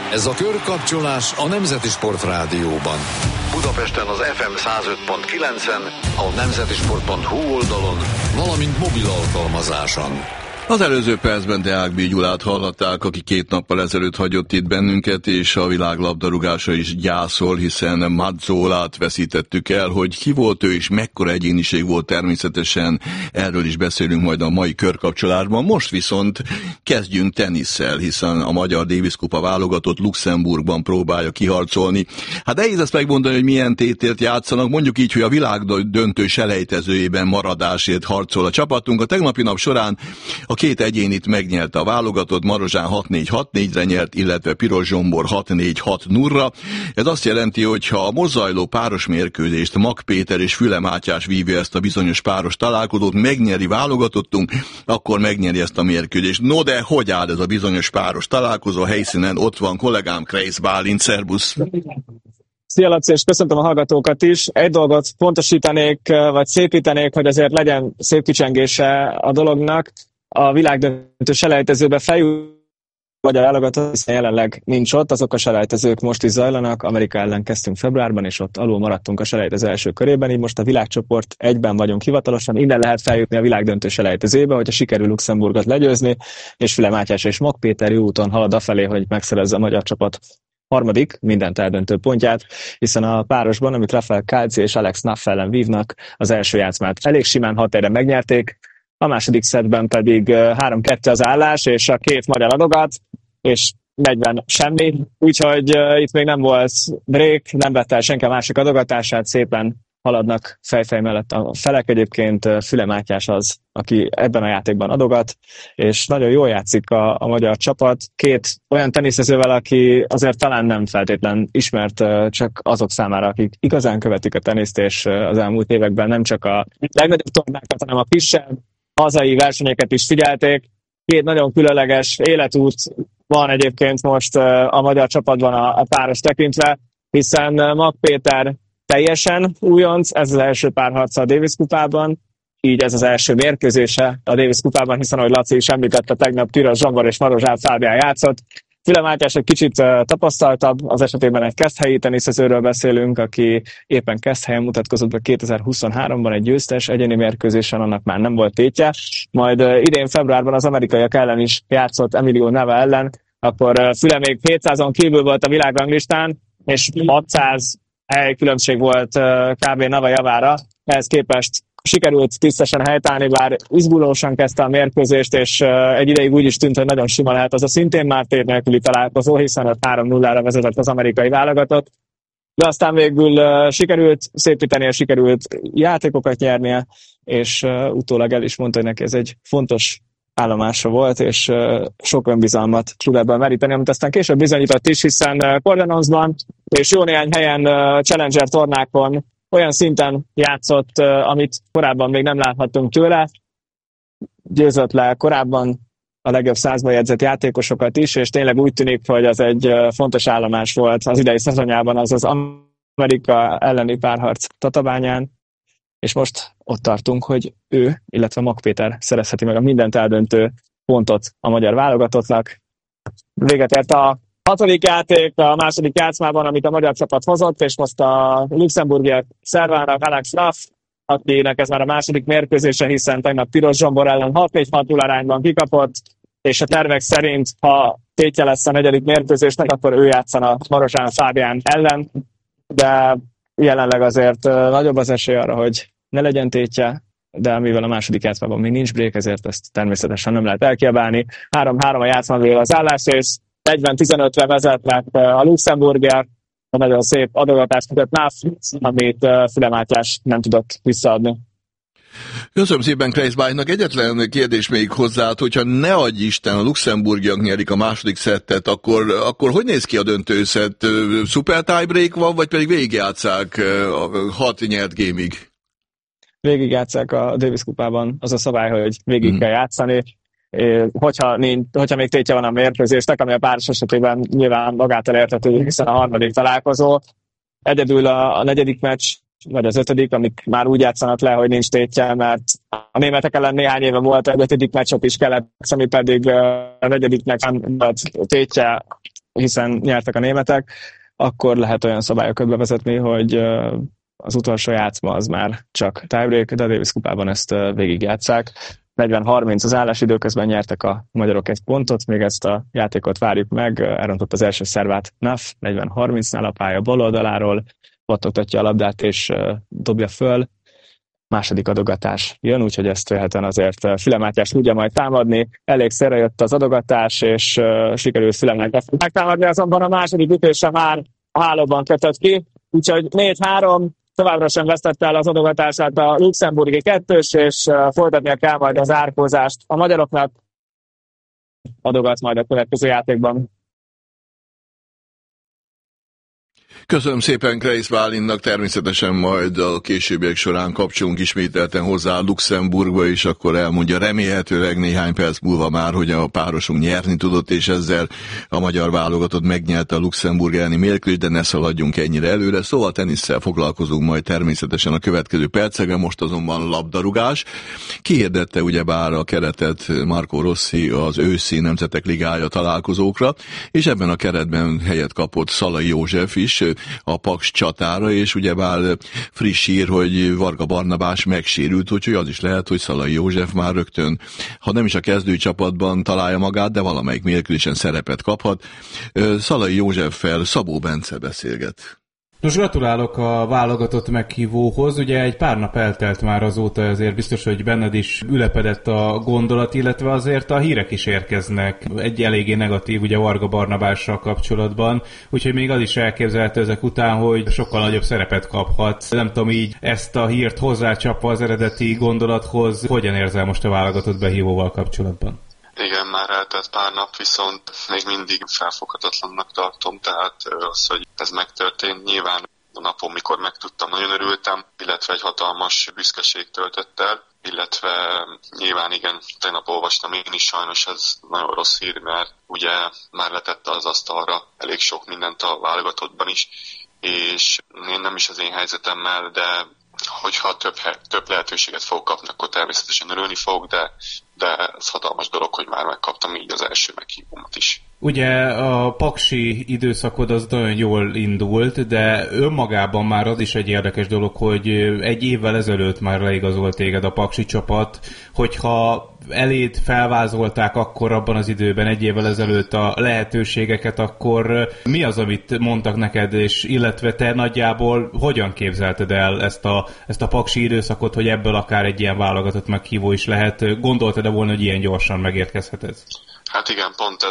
Ez a körkapcsolás a Nemzeti Sport Rádióban. Budapesten az FM 105.9-en, a nemzetisport.hu oldalon, valamint mobil alkalmazáson. Az előző percben Deák B. Gyulát hallhatták, aki 2 nappal ezelőtt hagyott itt bennünket, és a világ labdarúgása is gyászol, hiszen Mazzolát veszítettük el, hogy ki volt ő és mekkora egyéniség volt természetesen, erről is beszélünk majd a mai körkapcsolásban. Most viszont kezdjünk tenisszel, hiszen a Magyar Davis Kupa válogatott Luxemburgban próbálja kiharcolni. Hát nehéz ezt megmondani, hogy milyen tétért játszanak, mondjuk így, hogy a világ döntő selejtezőjében maradásért harcol a csapatunk. A tegnapi nap során a 2 egyénit megnyerte a válogatott, Marozsán 6-4-6-4-re nyert, illetve Piros Zsombor 6-4-6-0-ra. Ez azt jelenti, hogy ha a most zajló páros mérkőzést Mag Péter és Füle Mátyás vívja ezt a bizonyos páros találkozót, megnyeri válogatottunk, akkor megnyeri ezt a mérkőzést. No de hogy áll ez a bizonyos páros találkozó? A helyszínen ott van kollégám Kreisz Bálint, szerbusz! Szia Laci, és köszöntöm a hallgatókat is. Egy dolgot pontosítanék, vagy szépítenék, hogy azért legyen szép kicsengése a dolognak. A világdöntő selejtezőbe feljut, vagy a válogatott, hiszen jelenleg nincs ott, azok a selejtezők most is zajlanak. Amerika ellen kezdtünk februárban, és ott alul maradtunk a selejtező első körében, így most a világcsoport egyben vagyunk hivatalosan. Innen lehet feljutni a világdöntő selejtezőbe, hogyha sikerül Luxemburgot legyőzni, és Füle Mátyás és Mag Péter jó úton halad afelé, hogy megszerezze a magyar csapat harmadik, mindent eldöntő pontját, hiszen a párosban, amit Rafael Kálci és Alex Naff ellen vívnak, az első játszmát elég simán 6-1-re megnyerték, a második szettben pedig 3-2 az állás, és a 2 magyar adogat, és 40 semmi, úgyhogy itt még nem volt break, nem vette el senki a másik adogatását, szépen haladnak fejfej mellett a felek. Egyébként Füle Mátyás az, aki ebben a játékban adogat, és nagyon jól játszik a magyar csapat. 2 olyan teniszezővel, aki azért talán nem feltétlen ismert csak azok számára, akik igazán követik a teniszt, és az elmúlt években nem csak a legnagyobb tornákat, hanem a kisebb hazai versenyeket is figyelték. 2 nagyon különleges életút van egyébként most a magyar csapatban a páros tekintve, hiszen Mag Péter teljesen újonc, ez az első párharca a Davis kupában, így ez az első mérkőzése a Davis kupában, hiszen ahogy Laci is említette, tegnap Piros Zsombor és Marozsán Fábián játszott. Füle Mátyás egy kicsit tapasztaltabb, az esetében egy keszthelyi teniszezőről beszélünk, aki éppen Keszthelyen mutatkozott be 2023-ban egy győztes egyéni mérkőzésen, annak már nem volt tétje. Majd idén februárban az amerikaiak ellen is játszott Emilio Nava ellen, akkor Füle még 700-on kívül volt a világranglistán, és 600 hely különbség volt kb. Nava javára. Ehhez képest sikerült tisztesen helytállni, bár izgulósan kezdte a mérkőzést, és egy ideig úgy is tűnt, hogy nagyon sima lehet az a szintén már tét nélküli találkozó, hiszen ott 3-0-ra vezetett az amerikai válogatott. De aztán végül sikerült szépítenie, sikerült játékokat nyernie, és utólag el is mondta, hogy neki ez egy fontos állomása volt, és sok önbizalmat tud ebből meríteni, amit aztán később bizonyított is, hiszen Cordenonsban és jó néhány helyen Challenger tornákon olyan szinten játszott, amit korábban még nem láthattunk tőle. Győzött le korábban a legjobb 100-ban jegyzett játékosokat is, és tényleg úgy tűnik, hogy az egy fontos állomás volt az idei szezonjában, az az Amerika elleni párharc Tatabányán, és most ott tartunk, hogy ő, illetve Mag Péter szerezheti meg a mindent eldöntő pontot a magyar válogatottnak. Véget ért a 6. játék a második játszmában, amit a magyar csapat hozott, és most a luxemburgiak szervának Alex Naff, akinek ez már a második mérkőzése, hiszen tegnap Piros Zsombor ellen 6-4-6-0 arányban kikapott, és a tervek szerint, ha tétje lesz a 4. mérkőzésnek, akkor ő játszana Marozsán Fábián ellen, de jelenleg azért nagyobb az esély arra, hogy ne legyen tétje, de mivel a második játszmában még nincs break, ezért ezt természetesen nem lehet elkiabálni. 3-3 a játszmában az állásrész, 40-15-re vezetnek a luxemburgiak, a nagyon szép adogatást mutat Naff, amit Füle Mátyás nem tudott visszaadni. Köszönöm szépen Kreisz Bálintnak. Egyetlen kérdés még hozzá, hogyha ne adj Isten, a luxemburgiak nyerik a második szettet, akkor hogy néz ki a döntő szett? Szuper tiebreak van, vagy pedig végigjátsszák 6 nyert gémig? Végigjátsszák a Davis kupában. Az a szabály, hogy végig kell játszani. Hogyha még tétje van a mérkőzésnek, ami a páros esetében nyilván magától értető, hiszen a harmadik találkozó. Egyedül a 4. meccs, vagy az 5., amik már úgy játszanak le, hogy nincs tétje, mert a németek ellen néhány éve volt, a 5. meccsop is kellett, ami pedig a 4. nem volt tétje hiszen nyertek a németek, akkor lehet olyan szabályokat bevezetni, hogy az utolsó játszma az már csak tiebreak, de a Davis kupában ezt végigjátsszák. 40-30 az állás, időközben nyertek a magyarok egy pontot, még ezt a játékot várjuk meg, elrontott az első szervát Naf, 40-30-nál a pálya bal oldaláról, pattogtatja a labdát és dobja föl. Második adogatás jön, úgyhogy ezt vélhetően azért Füle Mátyás tudja majd támadni. Elég szélre jött az adogatás, és sikerült Fülemnek megtámadni, azonban a második ütése már a hálóban kötött ki, úgyhogy 4-3, továbbra sem vesztette el az adogatását a luxemburgi kettős, és folytatnia kell majd az árkózást. A magyaroknak adogat majd a következő játékban. Köszönöm szépen Kreisz Bálintnak, természetesen majd a későbbiek során kapcsolunk ismételten hozzá Luxemburgba, és akkor elmondja remélhetőleg néhány perc múlva már, hogy a párosunk nyerni tudott, és ezzel a magyar válogatott megnyerte a Luxemburg elleni mérkőzést, de ne szaladjunk ennyire előre. Szóval tenisszel foglalkozunk majd természetesen a következő percekben, most azonban labdarúgás. Kihirdette ugyebár a keretet Marco Rossi az őszi Nemzetek Ligája találkozókra, és ebben a keretben helyet kapott Szalai József is, a Paks csatára, és ugyebár friss hír, hogy Varga Barnabás megsérült, úgyhogy az is lehet, hogy Szalai József már rögtön, ha nem is a kezdőcsapatban találja magát, de valamelyik mérkőzésen szerepet kaphat. Szalai Józseffel Szabó Bence beszélget. Nos, gratulálok a válogatott meghívóhoz. Ugye egy pár nap eltelt már azóta, ezért biztos, hogy benned is ülepedett a gondolat, illetve azért a hírek is érkeznek egy eléggé negatív, ugye Varga Barnabással kapcsolatban, úgyhogy még az is elképzelhető ezek után, hogy sokkal nagyobb szerepet kaphat. Nem tudom, így ezt a hírt hozzácsapva az eredeti gondolathoz, hogyan érzel most a válogatott behívóval kapcsolatban? Igen, már eltelt pár nap, viszont még mindig felfoghatatlannak tartom, tehát az, hogy ez megtörtént, nyilván a napon, mikor megtudtam, nagyon örültem, illetve egy hatalmas büszkeség töltött el, illetve nyilván igen, tegnap olvastam én is, sajnos ez nagyon rossz hír, mert ugye már letette az asztalra elég sok mindent a válogatottban is, és én nem is az én helyzetemmel, de hogyha több lehetőséget fogok kapni, akkor természetesen örülni fogok, de ez hatalmas dolog, hogy már megkaptam így az első meghívómat is. Ugye a paksi időszakod az nagyon jól indult, de önmagában már az is egy érdekes dolog, hogy egy évvel ezelőtt már leigazolt téged a paksi csapat, hogyha eléd felvázolták akkor abban az időben, egy évvel ezelőtt a lehetőségeket, akkor mi az, amit mondtak neked, és illetve te nagyjából hogyan képzelted el ezt a paksi időszakot, hogy ebből akár egy ilyen válogatott meghívó is lehet? Gondoltad-e volna, hogy ilyen gyorsan megérkezhet ez? Hát igen, pont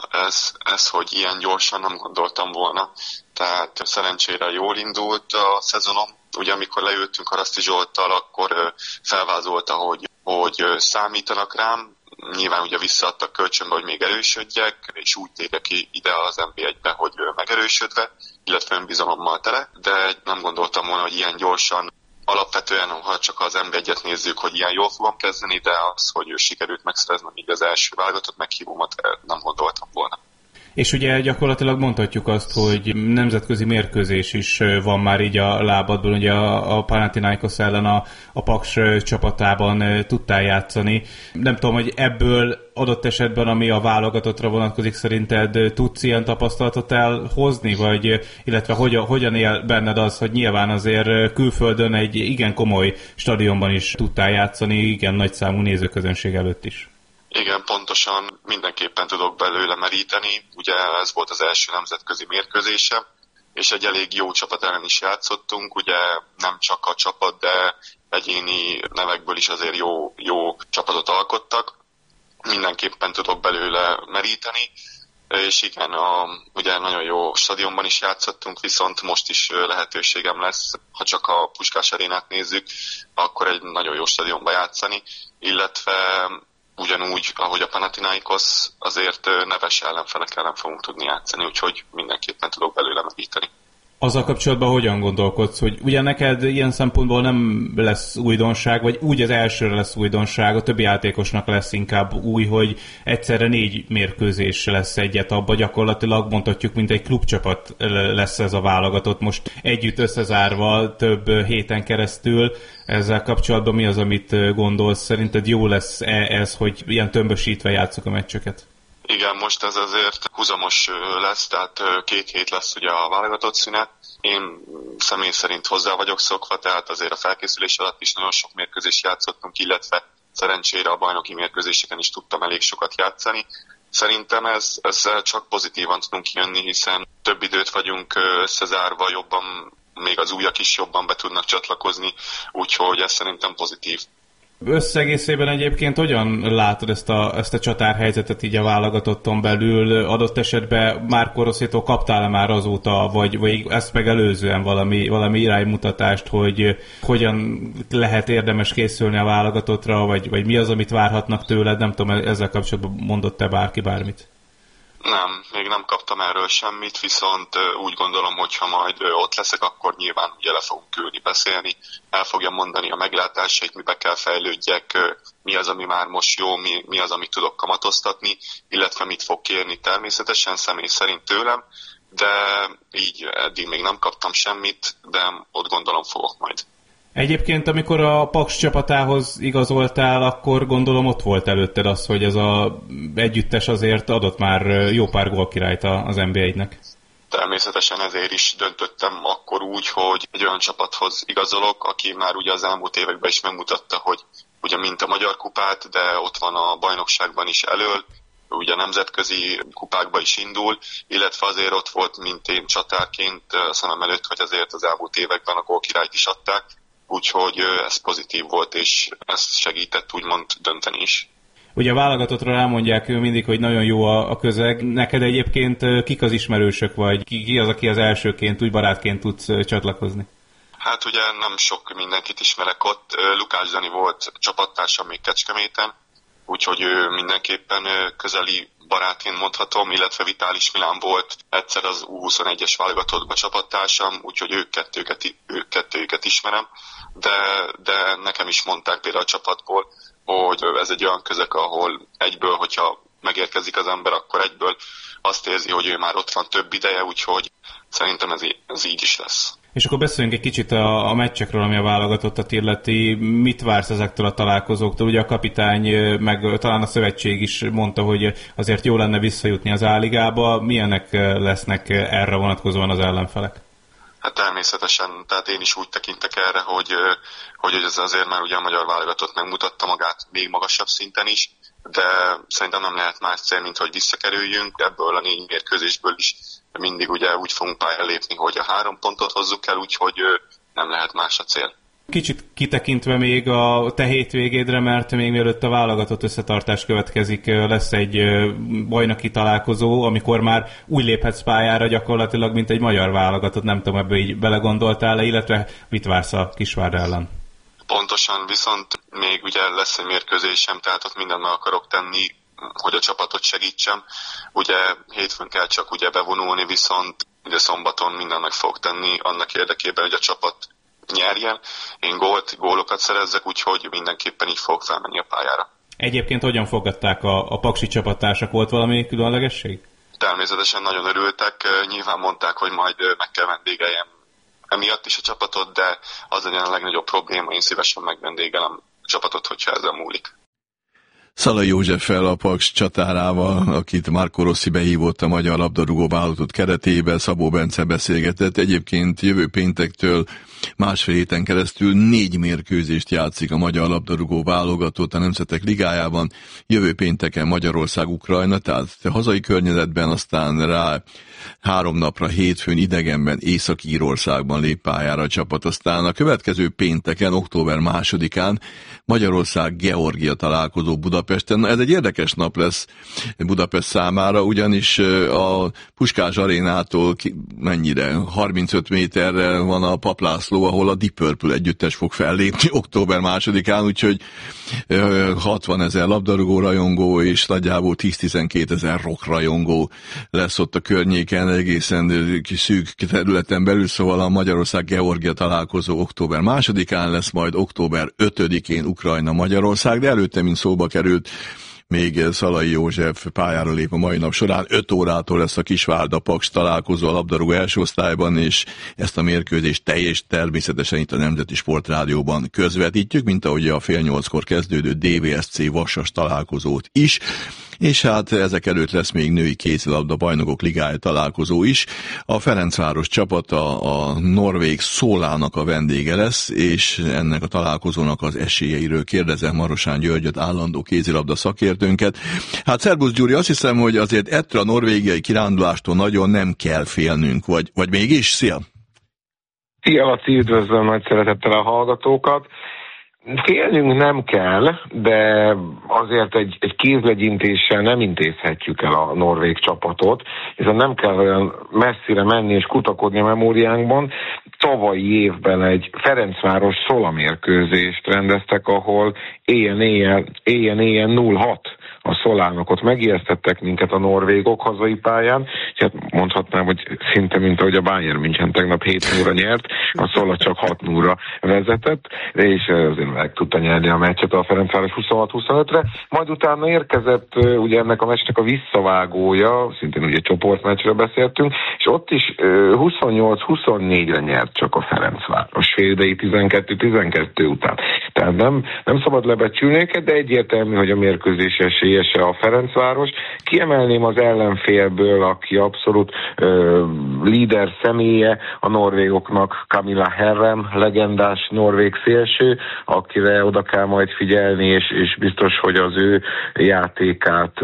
ez, hogy ilyen gyorsan nem gondoltam volna. Tehát szerencsére jól indult a szezonom. Ugye amikor leültünk Haraszti Zsolttal, akkor felvázolta, hogy számítanak rám. Nyilván ugye visszaadtak kölcsönbe, hogy még erősödjek, és úgy térjek ki ide az NB1-be, hogy megerősödve, illetve önbizalommal tele, de nem gondoltam volna, hogy ilyen gyorsan. Alapvetően, ha csak az NB1-et nézzük, hogy ilyen jól fogom kezdeni, de az, hogy sikerült megszereznem így az első válogatott meghívómat, nem gondoltam volna. És ugye gyakorlatilag mondhatjuk azt, hogy nemzetközi mérkőzés is van már így a lábadból, ugye a Panathinaikos ellen a Paks csapatában tudtál játszani. Nem tudom, hogy ebből adott esetben, ami a válogatottra vonatkozik, szerinted tudsz ilyen tapasztalatot elhozni, vagy illetve hogyan él benned az, hogy nyilván azért külföldön egy igen komoly stadionban is tudtál játszani, igen nagy számú nézőközönség előtt is? Igen, pontosan mindenképpen tudok belőle meríteni. Ugye ez volt az első nemzetközi mérkőzésem, és egy elég jó csapat ellen is játszottunk. Ugye nem csak a csapat, de egyéni nevekből is azért jó csapatot alkottak. Mindenképpen tudok belőle meríteni, és igen, ugye nagyon jó stadionban is játszottunk, viszont most is lehetőségem lesz, ha csak a Puskás Arénát nézzük, akkor egy nagyon jó stadionban játszani, illetve ugyanúgy, ahogy a Panathinaikos, azért neves ellenfelek ellen fogunk tudni játszani, úgyhogy mindenképpen tudok belőle meríteni. Azzal kapcsolatban hogyan gondolkodsz, hogy ugye neked ilyen szempontból nem lesz újdonság, vagy úgy az elsőre lesz újdonság, a többi játékosnak lesz inkább új, hogy egyszerre 4 mérkőzés lesz egyet abba, gyakorlatilag mondhatjuk, mint egy klubcsapat lesz ez a válogatott, most együtt összezárva több héten keresztül. Ezzel kapcsolatban mi az, amit gondolsz? Szerinted jó lesz ez, hogy ilyen tömbösítve játsszuk a meccseket? Igen, most ez azért húzamos lesz, tehát 2 hét lesz ugye a válogatott szünet. Én személy szerint hozzá vagyok szokva, tehát azért a felkészülés alatt is nagyon sok mérkőzést játszottunk, illetve szerencsére a bajnoki mérkőzéseken is tudtam elég sokat játszani. Szerintem ezzel csak pozitívan tudunk kijönni, hiszen több időt vagyunk összezárva, jobban, még az újak is jobban be tudnak csatlakozni, úgyhogy ez szerintem pozitív. Összegészében egyébként hogyan látod ezt a csatárhelyzetet így a válogatotton belül? Adott esetben Marco Rossitól kaptál-e már azóta, vagy ezt megelőzően valami iránymutatást, hogy hogyan lehet érdemes készülni a válogatottra, vagy mi az, amit várhatnak tőled? Nem tudom, ezzel kapcsolatban mondott-e bárki bármit? Nem, még nem kaptam erről semmit, viszont úgy gondolom, hogy ha majd ott leszek, akkor nyilván ugye le fogunk ülni, beszélni, el fogja mondani a meglátásait, mibe kell fejlődjek, mi az, ami már most jó, mi az, amit tudok kamatoztatni, illetve mit fog kérni természetesen személy szerint tőlem, de így eddig még nem kaptam semmit, de ott gondolom fogok majd. Egyébként, amikor a Paks csapatához igazoltál, akkor gondolom ott volt előtted az, hogy ez az együttes azért adott már jó pár gólkirályt az NB1-nek. Természetesen ezért is döntöttem akkor úgy, hogy egy olyan csapathoz igazolok, aki már ugye az elmúlt években is megmutatta, hogy ugye mint a Magyar Kupát, de ott van a bajnokságban is elől, ugye a nemzetközi kupákba is indul, illetve azért ott volt, mint én csatárként szemem előtt, hogy azért az elmúlt években a gólkirályt is adták, úgyhogy ez pozitív volt, és ezt segített úgymond dönteni is. Ugye a válogatottról elmondják mindig, hogy nagyon jó a közeg. Neked egyébként kik az ismerősök, vagy ki az, aki az elsőként, úgy barátként tudsz csatlakozni? Hát ugye nem sok mindenkit ismerek ott. Lukács Dani volt csapattársam még Kecskeméten, úgyhogy ő mindenképpen közeli barátként mondhatom, illetve Vitális Milán volt egyszer az U21-es válogatottban csapattársam, úgyhogy ők kettőjüket ismerem, de nekem is mondták például a csapatból, hogy ez egy olyan közeg, ahol egyből, hogyha megérkezik az ember, akkor egyből azt érzi, hogy ő már ott van több ideje, úgyhogy szerintem ez így is lesz. És akkor beszéljünk egy kicsit a meccsekről, ami a válogatottat illeti. Mit vársz ezektől a találkozóktól? Ugye a kapitány, meg talán a szövetség is mondta, hogy azért jó lenne visszajutni az A-ligába. Milyenek lesznek erre vonatkozóan az ellenfelek? Hát természetesen, tehát én is úgy tekintek erre, hogy ez azért már ugye a magyar válogatott megmutatta magát még magasabb szinten is, de szerintem nem lehet más cél, mint hogy visszakerüljünk. Ebből a 4 mérkőzésből is mindig ugye úgy fogunk pályára lépni, hogy a 3 pontot hozzuk el, úgyhogy nem lehet más a cél. Kicsit kitekintve még a te hétvégédre, mert még mielőtt a válogatott összetartás következik, lesz egy bajnoki találkozó, amikor már úgy léphetsz pályára gyakorlatilag, mint egy magyar válogatott. Nem tudom, ebbe így belegondoltál-e, illetve mit vársz a Kisvárda ellen? Pontosan, viszont még ugye lesz egy mérkőzésem, tehát ott mindent meg akarok tenni, hogy a csapatot segítsem. Ugye hétfőn kell csak ugye bevonulni, viszont ugye szombaton mindent meg fogok tenni annak érdekében, hogy a csapat nyerjen. Én gólokat szerezzek, úgyhogy mindenképpen így fogok felmenni a pályára. Egyébként hogyan fogadták a paksi csapattársak? Volt valami különlegesség? Természetesen nagyon örültek. Nyilván mondták, hogy majd meg kell vendégeljem emiatt is a csapatot, de az legyen a legnagyobb probléma, én szívesen megvendégelem a csapatot, hogyha ezzel múlik. Szalai Józseffel, a Paks csatárával, akit Marco Rossi behívott a magyar labdarúgó válogatott keretébe, Szabó Bence beszélgetett. Egyébként jövő péntektől másfél héten keresztül 4 mérkőzést játszik a magyar labdarúgó válogatott a Nemzetek Ligájában. Jövő pénteken Magyarország-Ukrajna, tehát hazai környezetben, aztán rá 3 napra hétfőn idegenben Észak-Írországban lép pályára a csapat. Aztán a következő pénteken, október 2-án Magyarország-Georgia találkozó Budapesten. Na, ez egy érdekes nap lesz Budapest számára, ugyanis a Puskás arénától mennyire 35 méterre van a Papp László, ahol a Deep Purple együttes fog fellépni október 2-án, úgyhogy 60 000 labdarúgó rajongó és nagyjából 10-12 000 rock rajongó lesz ott a környéken, egészen szűk területen belül, szóval a Magyarország-Georgia találkozó október 2-án lesz, majd október 5-én Ukrajna-Magyarország, de előtte, mint szóba került, még Szalai József pályára lép a mai nap során. 5 órától lesz a Kisvárda Paks találkozó a labdarúgó első osztályban, és ezt a mérkőzést teljes természetesen itt a Nemzeti Sportrádióban közvetítjük, mint ahogy a 7:30 kezdődő DVSC Vasas találkozót is. és hát ezek előtt lesz még női kézilabda bajnokok ligája találkozó is. A Ferencváros csapata a norvég Szólának a vendége lesz, és ennek a találkozónak az esélyeiről kérdezem Marosán Györgyöt, állandó kézilabda szakértőnket. Hát szerbusz Gyuri, azt hiszem, hogy azért ettől a norvégiai kirándulástól nagyon nem kell félnünk, vagy mégis? Szia! Szia, Laci, üdvözlöm nagy szeretettel a hallgatókat. Félnünk nem kell, de azért egy kézlegyintéssel nem intézhetjük el a norvég csapatot, hiszen nem kell olyan messzire menni és kutakodni a memóriánkban. Tavalyi évben egy Ferencváros Szola mérkőzést rendeztek, ahol éjjel 0-6 a Szolának, ott megijesztettek minket a norvégok hazai pályán, és hát mondhatnám, hogy szinte mint ahogy a Bayern München tegnap 7-0-ra nyert, a Szola csak 6-0-ra vezetett, és azért meg tudta nyerni a meccset a Ferencváros 26-25-re, majd utána érkezett ugye ennek a meccsnek a visszavágója, szintén ugye csoportmeccsről beszéltünk, és ott is 28-24-re nyert csak a Ferencváros, félidei 12-12 után. Tehát nem szabad lebecsülni őket, de egyértelmű, hogy a mérkőzés esélyese a Ferencváros. Kiemelném az ellenfélből, aki abszolút líder személye a norvégoknak, Camilla Herrem, legendás norvég szélső, akire oda kell majd figyelni, és biztos, hogy az ő játékát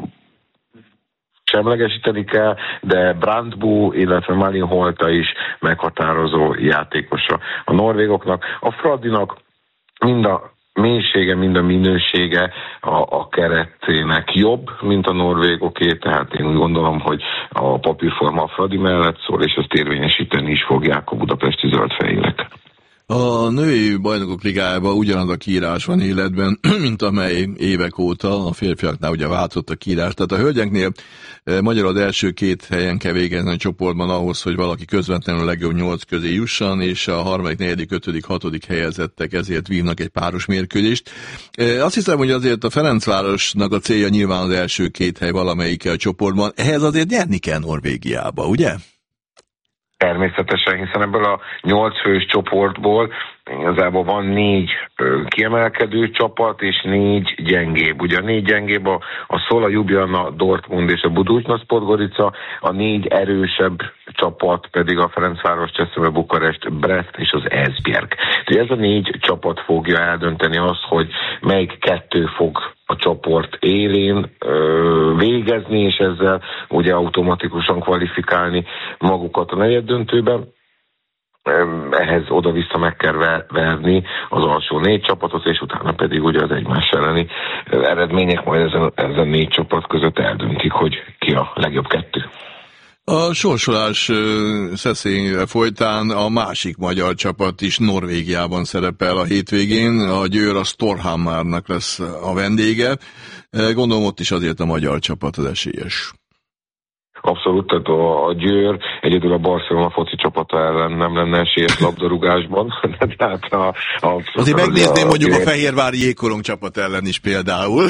semlegesíteni kell, de Brandbu, illetve Malin Holta is meghatározó játékosa a norvégoknak. A Fradinak mind a mélysége, mind a minősége a keretének jobb, mint a norvégoké, tehát én úgy gondolom, hogy a papírforma a Fradi mellett szól, és ezt érvényesíteni is fogják a budapesti zöldfehérek. A női bajnokok ligájában ugyanaz a kiírás van életben, mint amely évek óta a férfiaknál ugye változott a kiírás. Tehát a hölgyeknél magyarul az első 2 helyen kell végezni a csoportban ahhoz, hogy valaki közvetlenül a legjobb 8 közé jusson, és a 3., 4., 5., 6. helyezettek ezért vívnak egy páros mérkőzést. Azt hiszem, hogy azért a Ferencvárosnak a célja nyilván az első 2 hely valamelyike a csoportban. Ehhez azért nyerni kell Norvégiába, ugye? Természetesen, hiszen ebből a 8 fős csoportból igazából van 4 kiemelkedő csapat, és 4 gyengébb. Ugye a 4 gyengébb a Szola, Ljubljana, Dortmund és a Budućnost Podgorica, a 4 erősebb csapat pedig a Ferencváros, Cseszeme, Bukarest, Brest és az Esbjerg. Tehát ez a 4 csapat fogja eldönteni azt, hogy melyik 2 fog a csoport élén végezni, és ezzel ugye automatikusan kvalifikálni magukat a negyeddöntőben. Ehhez oda-vissza meg kell verni az alsó 4 csapatot, és utána pedig ugye az egymás elleni eredmények majd ezen 4 csapat között eldöntik, hogy ki a legjobb 2. A sorsolás szeszélyre folytán a másik magyar csapat is Norvégiában szerepel a hétvégén. A Győr a Storhamarnak lesz a vendége. Gondolom ott is azért a magyar csapat az esélyes. Abszolút, tehát a Győr egyedül a Barcelona foci csapata ellen nem lenne esélyes labdarúgásban. Tehát azért megnézném mondjuk a Fehérvári Jégkorong csapat ellen is például.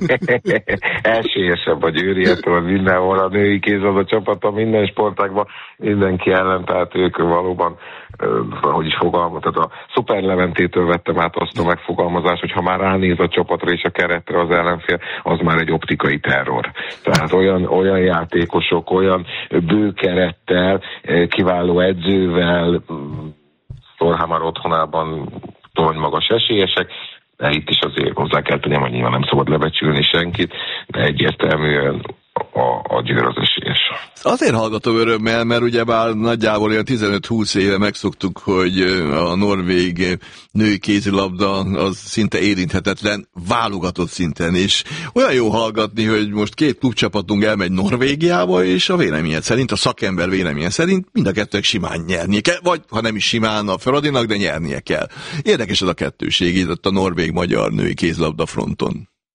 Esélyesebb a Győri, ettől mindenhol a női kézilabda csapata minden sportágban mindenki ellen, tehát ők valóban, ahogy is fogalmaz, tehát a Szuper Leventétől vettem át azt a megfogalmazást, hogy ha már ránéz a csapatra és a keretre az ellenfél, az már egy optikai terror. Tehát olyan játékosok, olyan bőkerettel, kiváló edzővel, Storhamar otthonában torony magas esélyesek, de itt is azért hozzá kell tenni, hogy nyilván nem szabad lebecsülni senkit, de egyértelműen a Győr az esélyes. Azért hallgatom örömmel, mert ugyebár nagyjából ilyen 15-20 éve megszoktuk, hogy a norvég női kézilabda az szinte érinthetetlen, válogatott szinten, és olyan jó hallgatni, hogy most 2 klubcsapatunk elmegy Norvégiába, és a véleményed szerint, a szakember véleménye szerint mind a 2 simán nyernie kell, vagy ha nem is simán a Fradinak, de nyernie kell. Érdekes ez a kettőség itt a norvég-magyar női kézilabda fronton.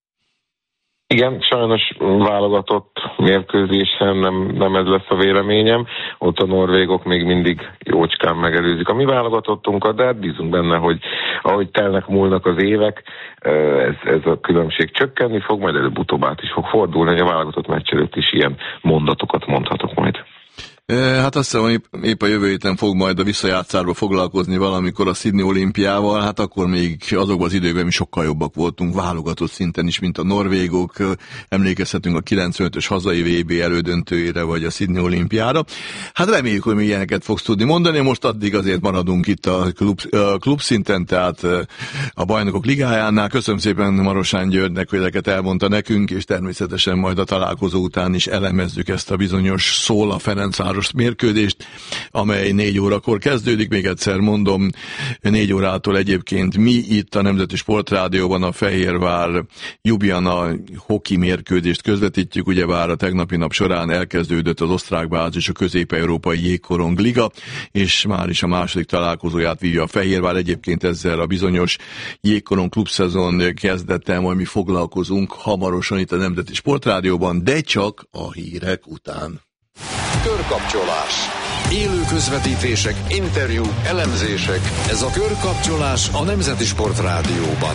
Igen, sajnos válogatott mérkőzésen nem ez lesz a véleményem. Ott a norvégok még mindig jócskán megelőzik a mi válogatottunkat, de bízunk benne, hogy ahogy telnek múlnak az évek, ez a különbség csökkenni fog, majd előbb-utóbb át is fog fordulni, hogy a válogatott meccs előtt is ilyen mondatokat mondhatok majd. Hát azt hiszem, épp a jövő héten fog majd a visszajátszárba foglalkozni valamikor a Sydney olimpiával, hát akkor még azokban az időkben mi sokkal jobbak voltunk, válogatott szinten is, mint a norvégok. Emlékezhetünk a 95-ös hazai VB elődöntőjére, vagy a Sydney olimpiára. Hát reméljük, hogy mi ilyeneket fogsz tudni mondani, most addig azért maradunk itt a klub szinten, tehát a Bajnokok Ligájánál. Köszönöm szépen Marosán Györgynek, hogy ezeket elmondta nekünk, és természetesen majd a találkozó után is elemezzük ezt a bizonyos Szóla Ferencváros mérkőzést, amely 4 órakor kezdődik, még egyszer mondom, 4 órától egyébként mi itt a Nemzeti Sportrádióban a Fehérvár Ljubljana hoki mérkőzést közvetítjük, ugyebár a tegnapi nap során elkezdődött az osztrák bázis a Közép-Európai Jégkorong Liga, és már is a második találkozóját vívja a Fehérvár, egyébként ezzel a bizonyos jégkorong klubszezon kezdettel majd mi foglalkozunk hamarosan itt a Nemzeti Sportrádióban, de csak a hírek után. Körkapcsolás. Élő közvetítések, interjúk, elemzések. Ez a Körkapcsolás a Nemzeti Sportrádióban.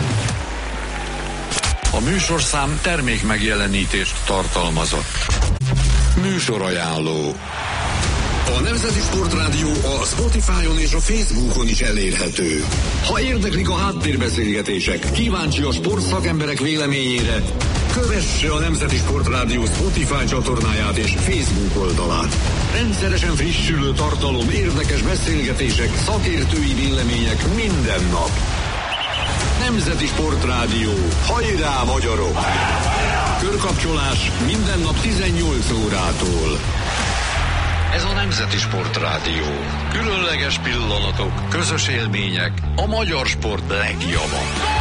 A műsorszám termék megjelenítést tartalmazott. Műsorajánló. A Nemzeti Sportrádió a Spotify-on és a Facebookon is elérhető. Ha érdeklik a háttérbeszélgetések, kíváncsi a sportszakemberek véleményére, kövesse a Nemzeti Sportrádió Spotify csatornáját és Facebook oldalát. Rendszeresen frissülő tartalom, érdekes beszélgetések, szakértői vélemények minden nap. Nemzeti Sportrádió. Hajrá, magyarok! Körkapcsolás minden nap 18 órától. Ez a Nemzeti Sportrádió. Különleges pillanatok, közös élmények, a magyar sport legjava.